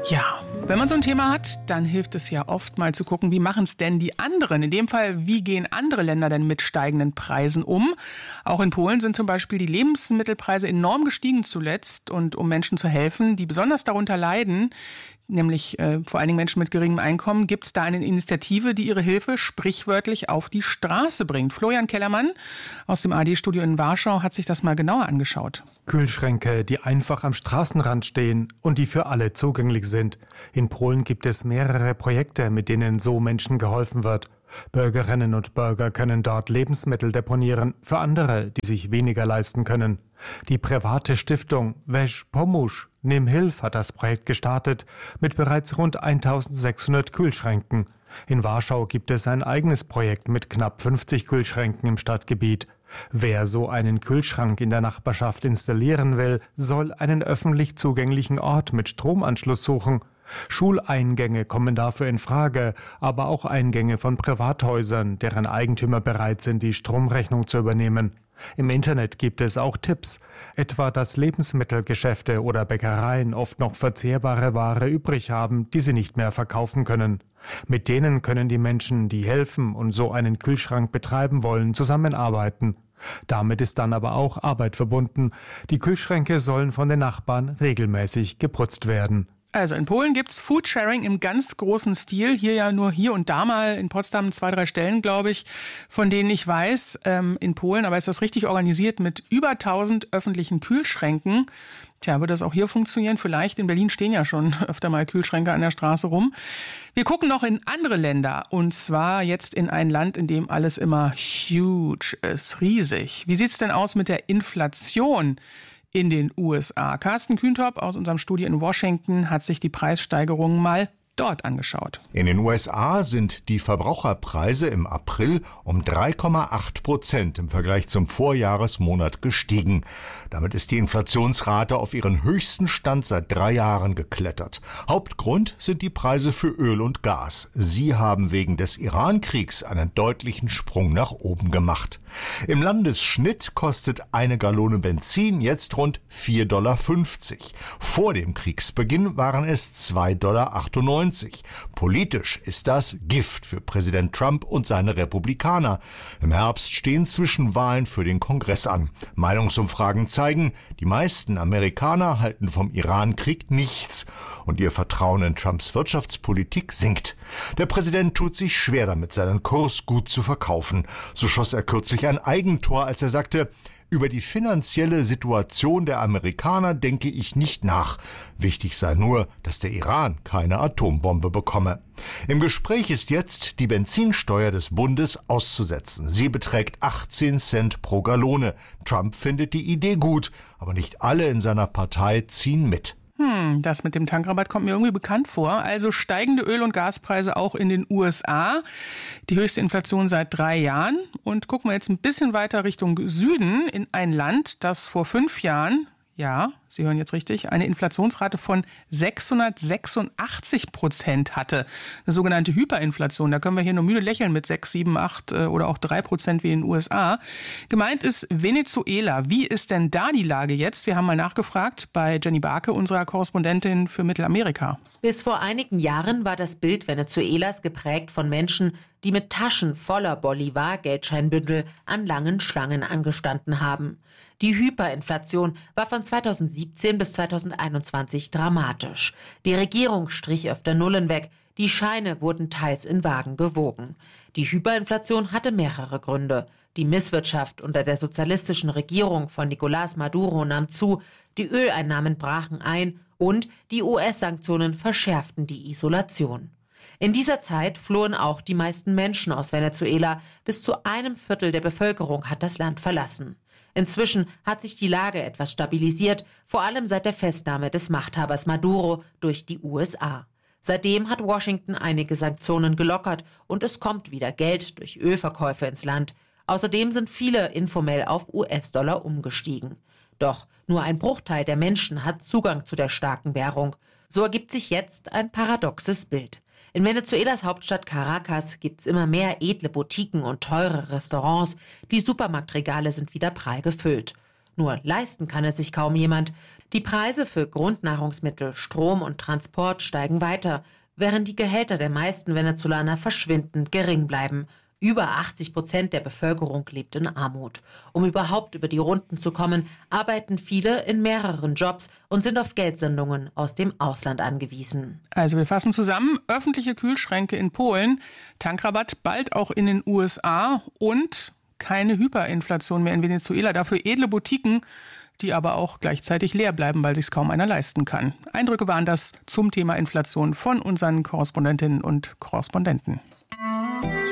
Ja, wenn man so ein Thema hat, dann hilft es ja oft mal zu gucken, wie machen es denn die anderen? In dem Fall, wie gehen andere Länder denn mit steigenden Preisen um? Auch in Polen sind zum Beispiel die Lebensmittelpreise enorm gestiegen zuletzt. Und um Menschen zu helfen, die besonders darunter leiden, nämlich vor allen Dingen Menschen mit geringem Einkommen, gibt es da eine Initiative, die ihre Hilfe sprichwörtlich auf die Straße bringt. Florian Kellermann aus dem ARD-Studio in Warschau hat sich das mal genauer angeschaut. Kühlschränke, die einfach am Straßenrand stehen und die für alle zugänglich sind. In Polen gibt es mehrere Projekte, mit denen so Menschen geholfen wird. Bürgerinnen und Bürger können dort Lebensmittel deponieren für andere, die sich weniger leisten können. Die private Stiftung Weź Pomóż, Nimm Hilf hat das Projekt gestartet mit bereits rund 1600 Kühlschränken. In Warschau gibt es ein eigenes Projekt mit knapp 50 Kühlschränken im Stadtgebiet. Wer so einen Kühlschrank in der Nachbarschaft installieren will, soll einen öffentlich zugänglichen Ort mit Stromanschluss suchen. Schuleingänge kommen dafür in Frage, aber auch Eingänge von Privathäusern, deren Eigentümer bereit sind, die Stromrechnung zu übernehmen. Im Internet gibt es auch Tipps, etwa dass Lebensmittelgeschäfte oder Bäckereien oft noch verzehrbare Ware übrig haben, die sie nicht mehr verkaufen können. Mit denen können die Menschen, die helfen und so einen Kühlschrank betreiben wollen, zusammenarbeiten. Damit ist dann aber auch Arbeit verbunden. Die Kühlschränke sollen von den Nachbarn regelmäßig geputzt werden. Also in Polen gibt's Foodsharing im ganz großen Stil. Hier ja nur hier und da mal in Potsdam 2, 3 Stellen, glaube ich, von denen ich weiß, in Polen. Aber ist das richtig organisiert mit über 1000 öffentlichen Kühlschränken? Tja, wird das auch hier funktionieren? Vielleicht. In Berlin stehen ja schon öfter mal Kühlschränke an der Straße rum. Wir gucken noch in andere Länder. Und zwar jetzt in ein Land, in dem alles immer huge ist, riesig. Wie sieht's denn aus mit der Inflation in den USA? Carsten Kühntop aus unserem Studio in Washington hat sich die Preissteigerungen mal dort angeschaut. In den USA sind die Verbraucherpreise im April um 3,8% im Vergleich zum Vorjahresmonat gestiegen. Damit ist die Inflationsrate auf ihren höchsten Stand seit 3 Jahren geklettert. Hauptgrund sind die Preise für Öl und Gas. Sie haben wegen des Iran-Kriegs einen deutlichen Sprung nach oben gemacht. Im Landesschnitt kostet eine Gallone Benzin jetzt rund 4,50 $. Vor dem Kriegsbeginn waren es 2,98 $. Politisch ist das Gift für Präsident Trump und seine Republikaner. Im Herbst stehen Zwischenwahlen für den Kongress an. Meinungsumfragen zeigen, die meisten Amerikaner halten vom Iran-Krieg nichts und ihr Vertrauen in Trumps Wirtschaftspolitik sinkt. Der Präsident tut sich schwer damit, seinen Kurs gut zu verkaufen. So schoss er kürzlich ein Eigentor, als er sagte: Über die finanzielle Situation der Amerikaner denke ich nicht nach. Wichtig sei nur, dass der Iran keine Atombombe bekomme. Im Gespräch ist jetzt, die Benzinsteuer des Bundes auszusetzen. Sie beträgt 18 Cent pro Gallone. Trump findet die Idee gut, aber nicht alle in seiner Partei ziehen mit. Das mit dem Tankrabatt kommt mir irgendwie bekannt vor. Also steigende Öl- und Gaspreise auch in den USA. Die höchste Inflation seit 3 Jahren. Und gucken wir jetzt ein bisschen weiter Richtung Süden in ein Land, das vor 5 Jahren, ja, Sie hören jetzt richtig, eine Inflationsrate von 686% hatte. Eine sogenannte Hyperinflation. Da können wir hier nur müde lächeln mit 6, 7, 8 oder auch 3% wie in den USA. Gemeint ist Venezuela. Wie ist denn da die Lage jetzt? Wir haben mal nachgefragt bei Jenny Barke, unserer Korrespondentin für Mittelamerika. Bis vor einigen Jahren war das Bild Venezuelas geprägt von Menschen, die mit Taschen voller Bolivar-Geldscheinbündel an langen Schlangen angestanden haben. Die Hyperinflation war von 2017 bis 2021 dramatisch. Die Regierung strich öfter Nullen weg, die Scheine wurden teils in Wagen gewogen. Die Hyperinflation hatte mehrere Gründe. Die Misswirtschaft unter der sozialistischen Regierung von Nicolás Maduro nahm zu, die Öleinnahmen brachen ein und die US-Sanktionen verschärften die Isolation. In dieser Zeit flohen auch die meisten Menschen aus Venezuela. Bis zu 1/4 der Bevölkerung hat das Land verlassen. Inzwischen hat sich die Lage etwas stabilisiert, vor allem seit der Festnahme des Machthabers Maduro durch die USA. Seitdem hat Washington einige Sanktionen gelockert und es kommt wieder Geld durch Ölverkäufe ins Land. Außerdem sind viele informell auf US-Dollar umgestiegen. Doch nur ein Bruchteil der Menschen hat Zugang zu der starken Währung. So ergibt sich jetzt ein paradoxes Bild. In Venezuelas Hauptstadt Caracas gibt's immer mehr edle Boutiquen und teure Restaurants. Die Supermarktregale sind wieder prall gefüllt. Nur leisten kann es sich kaum jemand. Die Preise für Grundnahrungsmittel, Strom und Transport steigen weiter, während die Gehälter der meisten Venezolaner verschwindend gering bleiben. Über 80% der Bevölkerung lebt in Armut. Um überhaupt über die Runden zu kommen, arbeiten viele in mehreren Jobs und sind auf Geldsendungen aus dem Ausland angewiesen. Also wir fassen zusammen: öffentliche Kühlschränke in Polen, Tankrabatt bald auch in den USA und keine Hyperinflation mehr in Venezuela. Dafür edle Boutiquen, die aber auch gleichzeitig leer bleiben, weil sich kaum einer leisten kann. Eindrücke waren das zum Thema Inflation von unseren Korrespondentinnen und Korrespondenten.